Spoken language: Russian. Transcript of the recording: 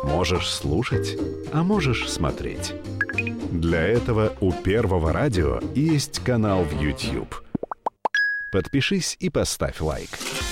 Можешь слушать, а можешь смотреть. Для этого у Первого радио есть канал в YouTube. Подпишись и поставь лайк.